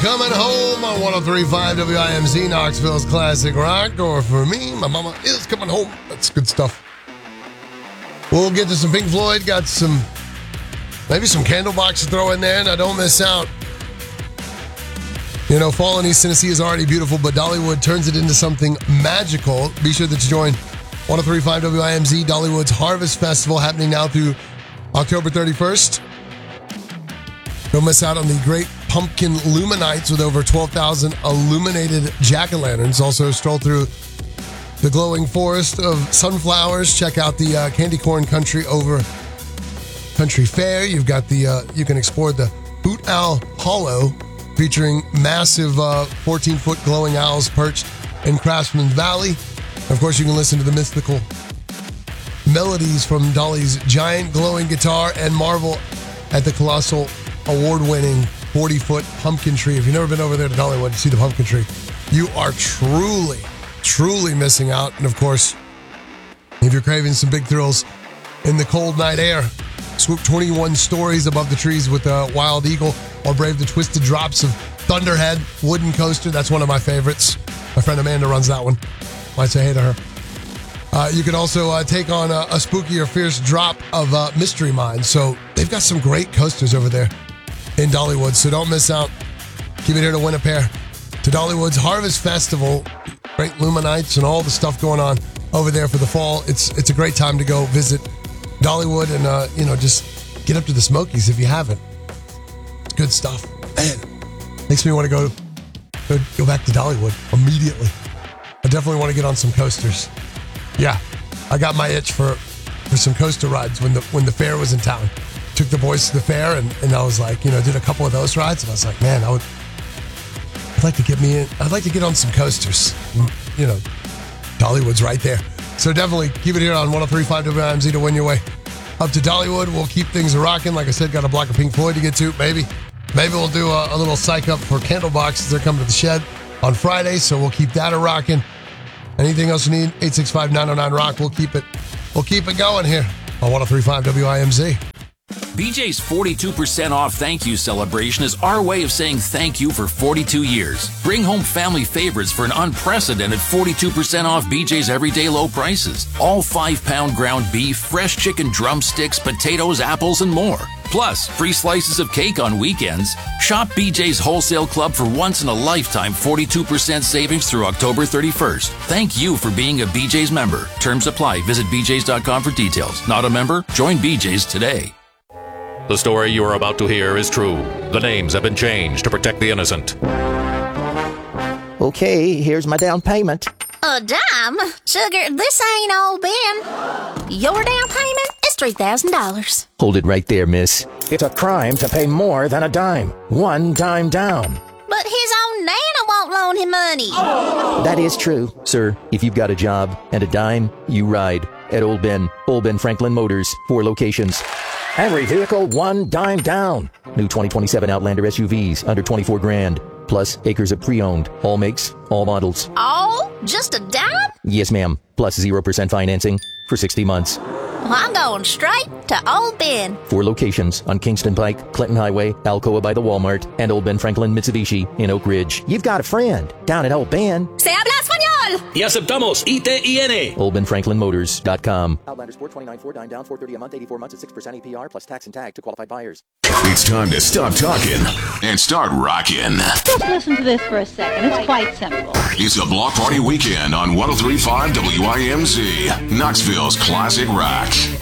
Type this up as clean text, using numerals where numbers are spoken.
Coming home on 103.5 WIMZ, Knoxville's Classic Rock. Or for me, my mama is coming home. That's good stuff. We'll get to some Pink Floyd. Got maybe some Candlebox to throw in there. Now, don't miss out. You know, fall in East Tennessee is already beautiful, but Dollywood turns it into something magical. Be sure that you join 103.5 WIMZ, Dollywood's Harvest Festival, happening now through October 31st. Don't miss out on the great pumpkin Luminites with over 12,000 illuminated jack-o'-lanterns. Also stroll through the glowing forest of sunflowers. Check out the Candy Corn Country Fair. You've got you can explore the Boot Owl Hollow, featuring massive 14-foot glowing owls perched in Craftsman Valley. Of course, you can listen to the mythical melodies from Dolly's giant glowing guitar and marvel at the colossal award-winning 40-foot pumpkin tree. If you've never been over there to Dollywood to see the pumpkin tree, you are truly, truly missing out. And of course, if you're craving some big thrills in the cold night air, swoop 21 stories above the trees with a wild eagle, or brave the twisted drops of Thunderhead wooden coaster. That's one of my favorites. My friend Amanda runs that one. Might say hey to her. You can also take on a spooky or fierce drop of Mystery Mine. So they've got some great coasters over there in Dollywood, so don't miss out. Keep it here to win a pair to Dollywood's Harvest Festival. Great Luminites and all the stuff going on over there for the fall. It's a great time to go visit Dollywood and just get up to the Smokies if you haven't. It's good stuff. Man, makes me want to go back to Dollywood immediately. I definitely want to get on some coasters. Yeah, I got my itch for some coaster rides when the fair was in town. Took the boys to the fair and I was like, did a couple of those rides, and I was like, man, I'd like to get on some coasters. Dollywood's right there. So definitely keep it here on 103.5 WIMZ to win your way up to Dollywood. We'll keep things rocking. Like I said, got a block of Pink Floyd to get to. Maybe we'll do a little psych up for Candlebox. They're coming to the shed on Friday, so we'll keep that a rocking. Anything else you need? 865-909-ROCK. We'll keep it going here on 103.5 WIMZ. BJ's 42% off thank you celebration is our way of saying thank you for 42 years. Bring home family favorites for an unprecedented 42% off BJ's everyday low prices. All 5-pound ground beef, fresh chicken drumsticks, potatoes, apples, and more. Plus, free slices of cake on weekends. Shop BJ's Wholesale Club for once-in-a-lifetime 42% savings through October 31st. Thank you for being a BJ's member. Terms apply. Visit bjs.com for details. Not a member? Join BJ's today. The story you are about to hear is true. The names have been changed to protect the innocent. Okay, here's my down payment. A dime? Sugar, this ain't all Ben. Your down payment is $3,000. Hold it right there, miss. It's a crime to pay more than a dime. One dime down. But his own Nana won't loan him money. That is true. Sir, if you've got a job and a dime, you ride at Old Ben Franklin Motors, 4 locations. Every vehicle, one dime down. New 2027 Outlander SUVs under $24,000. Plus acres of pre-owned. All makes, all models. Oh, just a dime? Yes, ma'am. Plus 0% financing for 60 months. Well, I'm going straight to Old Ben. 4 locations on Kingston Pike, Clinton Highway, Alcoa by the Walmart, and Old Ben Franklin Mitsubishi in Oak Ridge. You've got a friend down at Old Ben. Se habla español! Y aceptamos ITIN. OldBenFranklinMotors.com. Outlander Sport 29 4 dime down, $430 a month, 84 months at 6% APR plus tax and tag to qualified buyers. It's time to stop talking and start rocking. Just listen to this for a second. It's quite simple. It's a block party weekend on 103.5 WIMZ, Knoxville's Classic Rock.